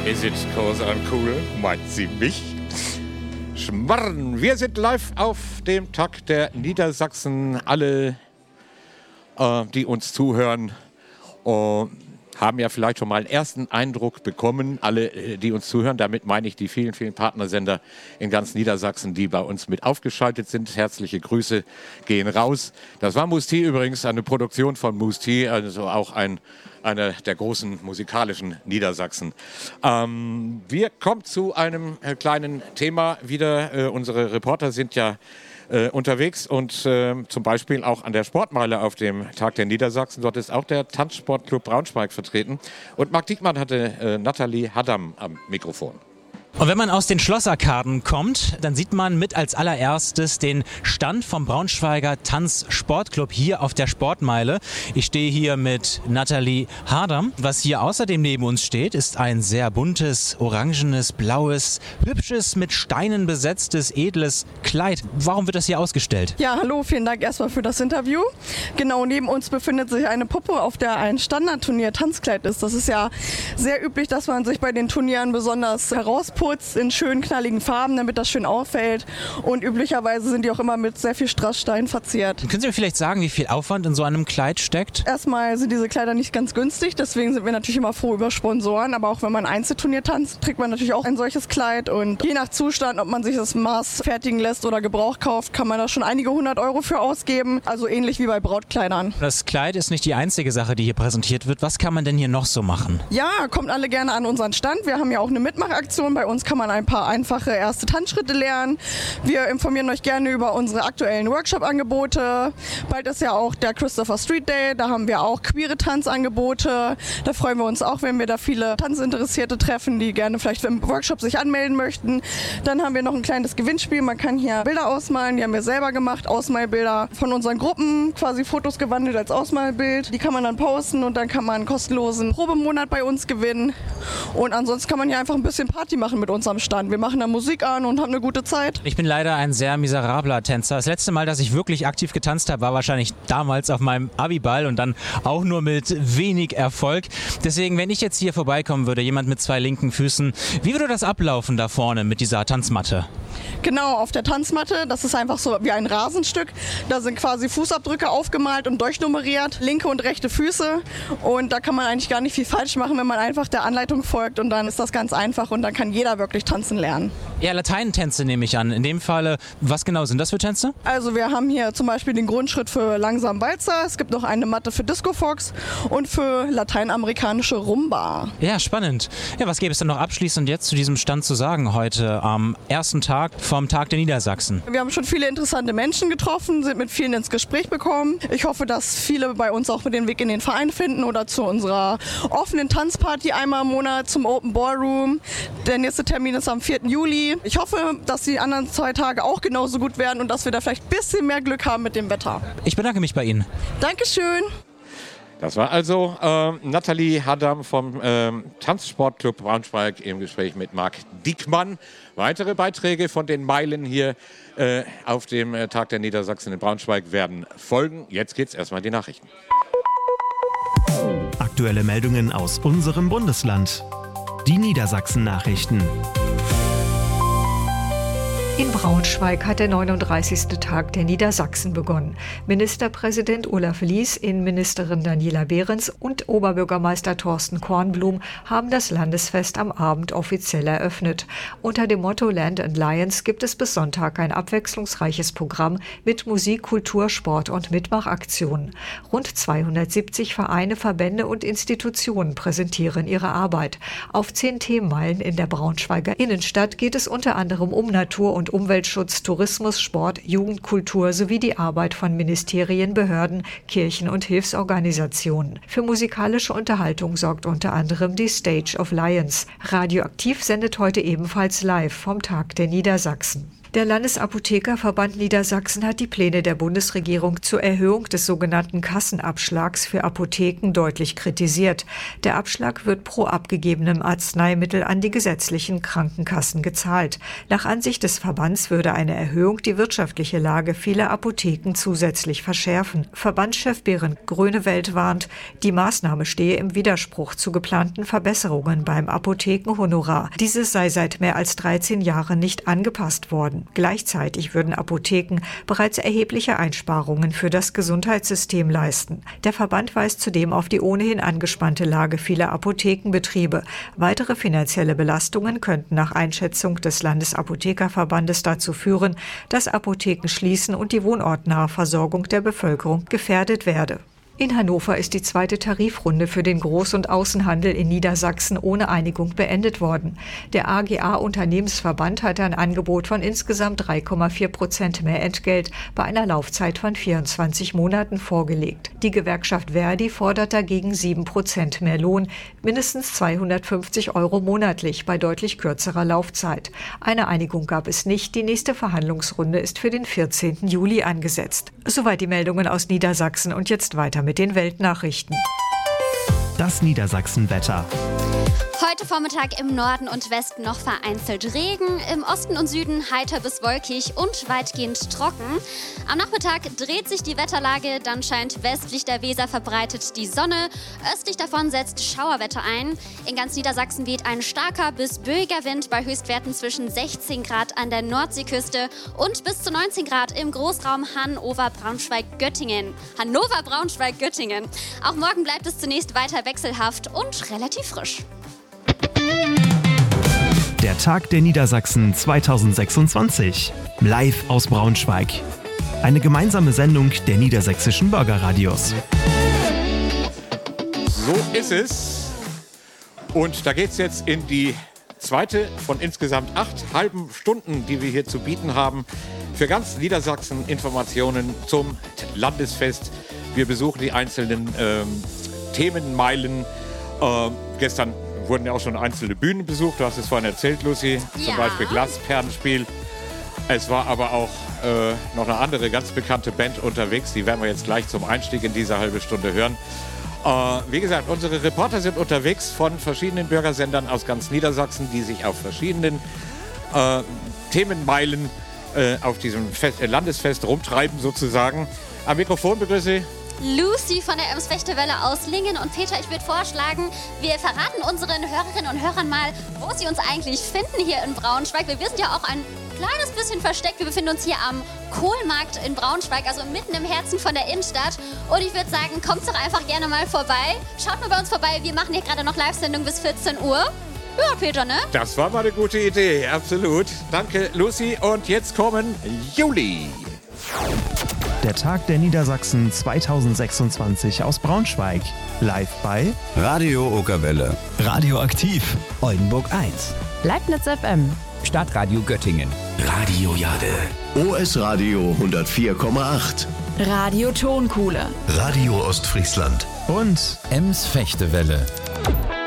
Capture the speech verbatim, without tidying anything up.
Is it cause I'm cool? Meint sie mich? Schmarrn, wir sind live auf dem Tag der Niedersachsen. Alle, äh, die uns zuhören, äh, haben ja vielleicht schon mal einen ersten Eindruck bekommen. Alle, die uns zuhören, damit meine ich die vielen, vielen Partnersender in ganz Niedersachsen, die bei uns mit aufgeschaltet sind. Herzliche Grüße gehen raus. Das war Musti übrigens, eine Produktion von Musti, also auch ein, einer der großen musikalischen Niedersachsen. Ähm, wir kommen zu einem äh, kleinen Thema wieder. Äh, unsere Reporter sind ja Äh, unterwegs und äh, zum Beispiel auch an der Sportmeile auf dem Tag der Niedersachsen. Dort ist auch der Tanzsportclub Braunschweig vertreten. Und Marc Diekmann hatte äh, Nathalie Haddam am Mikrofon. Und wenn man aus den Schlossarkaden kommt, dann sieht man mit als allererstes den Stand vom Braunschweiger Tanzsportclub hier auf der Sportmeile. Ich stehe hier mit Nathalie Haddam. Was hier außerdem neben uns steht, ist ein sehr buntes, orangenes, blaues, hübsches, mit Steinen besetztes, edles Kleid. Warum wird das hier ausgestellt? Ja, hallo, vielen Dank erstmal für das Interview. Genau, neben uns befindet sich eine Puppe, auf der ein Standardturnier Tanzkleid ist. Das ist ja sehr üblich, dass man sich bei den Turnieren besonders herausputzt in schön knalligen Farben, damit das schön auffällt. Und üblicherweise sind die auch immer mit sehr viel Strassstein verziert. Können Sie mir vielleicht sagen, wie viel Aufwand in so einem Kleid steckt? Erstmal sind diese Kleider nicht ganz günstig, deswegen sind wir natürlich immer froh über Sponsoren. Aber auch wenn man Einzelturnier tanzt, trägt man natürlich auch ein solches Kleid. Und je nach Zustand, ob man sich das Maß fertigen lässt oder Gebrauch kauft, kann man da schon einige hundert Euro für ausgeben. Also ähnlich wie bei Brautkleidern. Das Kleid ist nicht die einzige Sache, die hier präsentiert wird. Was kann man denn hier noch so machen? Ja, kommt alle gerne an unseren Stand. Wir haben ja auch eine Mitmachaktion. Bei uns kann man ein paar einfache erste Tanzschritte lernen. Wir informieren euch gerne über unsere aktuellen Workshop-Angebote. Bald ist ja auch der Christopher Street Day. Da haben wir auch queere Tanzangebote. Da freuen wir uns auch, wenn wir da viele Tanzinteressierte treffen, die gerne vielleicht im Workshop sich anmelden möchten. Dann haben wir noch ein kleines Gewinnspiel. Man kann hier Bilder ausmalen. Die haben wir selber gemacht. Ausmalbilder von unseren Gruppen. Quasi Fotos gewandelt als Ausmalbild. Die kann man dann posten und dann kann man einen kostenlosen Probemonat bei uns gewinnen. Und ansonsten kann man hier einfach ein bisschen Party machen mit uns am Stand. Wir machen da Musik an und haben eine gute Zeit. Ich bin leider ein sehr miserabler Tänzer. Das letzte Mal, dass ich wirklich aktiv getanzt habe, war wahrscheinlich damals auf meinem Abiball und dann auch nur mit wenig Erfolg. Deswegen, wenn ich jetzt hier vorbeikommen würde, jemand mit zwei linken Füßen, wie würde das ablaufen da vorne mit dieser Tanzmatte? Genau, auf der Tanzmatte, das ist einfach so wie ein Rasenstück. Da sind quasi Fußabdrücke aufgemalt und durchnummeriert, linke und rechte Füße. Und da kann man eigentlich gar nicht viel falsch machen, wenn man einfach der Anleitung folgt. Und dann ist das ganz einfach und dann kann jeder wirklich tanzen lernen. Ja, Lateinentänze nehme ich an. In dem Fall, was genau sind das für Tänze? Also wir haben hier zum Beispiel den Grundschritt für langsam Walzer. Es gibt noch eine Matte für Disco Fox und für lateinamerikanische Rumba. Ja, spannend. Ja, was gäbe es denn noch abschließend jetzt zu diesem Stand zu sagen heute am ersten Tag vom Tag der Niedersachsen? Wir haben schon viele interessante Menschen getroffen, sind mit vielen ins Gespräch gekommen. Ich hoffe, dass viele bei uns auch den Weg in den Verein finden oder zu unserer offenen Tanzparty einmal im Monat zum Open Ballroom. Der nächste Termin ist am vierten Juli. Ich hoffe, dass die anderen zwei Tage auch genauso gut werden und dass wir da vielleicht ein bisschen mehr Glück haben mit dem Wetter. Ich bedanke mich bei Ihnen. Dankeschön. Das war also äh, Nathalie Haddam vom äh, Tanzsportclub Braunschweig im Gespräch mit Marc Diekmann. Weitere Beiträge von den Meilen hier äh, auf dem äh, Tag der Niedersachsen in Braunschweig werden folgen. Jetzt geht's erstmal in die Nachrichten. Aktuelle Meldungen aus unserem Bundesland. Die Niedersachsen-Nachrichten. In Braunschweig hat der neununddreißigste Tag der Niedersachsen begonnen. Ministerpräsident Olaf Lies, Innenministerin Daniela Behrens und Oberbürgermeister Thorsten Kornblum haben das Landesfest am Abend offiziell eröffnet. Unter dem Motto Land and Lions gibt es bis Sonntag ein abwechslungsreiches Programm mit Musik, Kultur, Sport und Mitmachaktionen. Rund zweihundertsiebzig Vereine, Verbände und Institutionen präsentieren ihre Arbeit. Auf zehn Themenmeilen in der Braunschweiger Innenstadt geht es unter anderem um Natur- und Umweltschutz, Tourismus, Sport, Jugendkultur sowie die Arbeit von Ministerien, Behörden, Kirchen und Hilfsorganisationen. Für musikalische Unterhaltung sorgt unter anderem die Stage of Lions. Radioaktiv sendet heute ebenfalls live vom Tag der Niedersachsen. Der Landesapothekerverband Niedersachsen hat die Pläne der Bundesregierung zur Erhöhung des sogenannten Kassenabschlags für Apotheken deutlich kritisiert. Der Abschlag wird pro abgegebenem Arzneimittel an die gesetzlichen Krankenkassen gezahlt. Nach Ansicht des Verbands würde eine Erhöhung die wirtschaftliche Lage vieler Apotheken zusätzlich verschärfen. Verbandschef Berend Grönewald warnt, die Maßnahme stehe im Widerspruch zu geplanten Verbesserungen beim Apothekenhonorar. Dieses sei seit mehr als dreizehn Jahren nicht angepasst worden. Gleichzeitig würden Apotheken bereits erhebliche Einsparungen für das Gesundheitssystem leisten. Der Verband weist zudem auf die ohnehin angespannte Lage vieler Apothekenbetriebe. Weitere finanzielle Belastungen könnten nach Einschätzung des Landesapothekerverbandes dazu führen, dass Apotheken schließen und die wohnortnahe Versorgung der Bevölkerung gefährdet werde. In Hannover ist die zweite Tarifrunde für den Groß- und Außenhandel in Niedersachsen ohne Einigung beendet worden. Der A G A-Unternehmensverband hatte ein Angebot von insgesamt drei Komma vier Prozent mehr Entgelt bei einer Laufzeit von vierundzwanzig Monaten vorgelegt. Die Gewerkschaft Verdi fordert dagegen sieben Prozent mehr Lohn, mindestens zweihundertfünfzig Euro monatlich bei deutlich kürzerer Laufzeit. Eine Einigung gab es nicht. Die nächste Verhandlungsrunde ist für den vierzehnten Juli angesetzt. Soweit die Meldungen aus Niedersachsen und jetzt weiter mit mit den Weltnachrichten. Das Niedersachsen-Wetter. Heute Vormittag im Norden und Westen noch vereinzelt Regen, im Osten und Süden heiter bis wolkig und weitgehend trocken. Am Nachmittag dreht sich die Wetterlage, dann scheint westlich der Weser verbreitet die Sonne. Östlich davon setzt Schauerwetter ein. In ganz Niedersachsen weht ein starker bis böiger Wind bei Höchstwerten zwischen sechzehn Grad an der Nordseeküste und bis zu neunzehn Grad im Großraum Hannover-Braunschweig-Göttingen. Hannover-Braunschweig-Göttingen. Auch morgen bleibt es zunächst weiter wechselhaft und relativ frisch. Der Tag der Niedersachsen zweitausendsechsundzwanzig. Live aus Braunschweig. Eine gemeinsame Sendung der Niedersächsischen Bürgerradios. So ist es. Und da geht es jetzt in die zweite von insgesamt acht halben Stunden, die wir hier zu bieten haben. Für ganz Niedersachsen Informationen zum Landesfest. Wir besuchen die einzelnen ähm, Themenmeilen. Äh, gestern wurden ja auch schon einzelne Bühnen besucht. Du hast es vorhin erzählt, Lucy. Ja. Zum Beispiel Glasperlenspiel. Es war aber auch äh, noch eine andere ganz bekannte Band unterwegs. Die werden wir jetzt gleich zum Einstieg in diese halbe Stunde hören. Äh, wie gesagt, unsere Reporter sind unterwegs von verschiedenen Bürgersendern aus ganz Niedersachsen, die sich auf verschiedenen äh, Themenmeilen äh, auf diesem Fest, äh, Landesfest rumtreiben sozusagen. Am Mikrofon begrüße ich Lucy von der Ems-Fechtewelle aus Lingen. Und Peter, ich würde vorschlagen, wir verraten unseren Hörerinnen und Hörern mal, wo sie uns eigentlich finden hier in Braunschweig. Wir sind ja auch ein kleines bisschen versteckt. Wir befinden uns hier am Kohlmarkt in Braunschweig, also mitten im Herzen von der Innenstadt. Und ich würde sagen, kommt doch einfach gerne mal vorbei. Schaut mal bei uns vorbei. Wir machen hier gerade noch Live-Sendung bis vierzehn Uhr. Ja, Peter, ne? Das war mal eine gute Idee, absolut. Danke, Lucy. Und jetzt kommen Juli. Der Tag der Niedersachsen zweitausendsechsundzwanzig aus Braunschweig. Live bei Radio Okerwelle. Radioaktiv. Oldenburg eins. Leibniz F M. Stadtradio Göttingen. Radio Jade. O S Radio hundertvier Komma acht. Radio Tonkuhle. Radio Ostfriesland. und Ems Fechtewelle.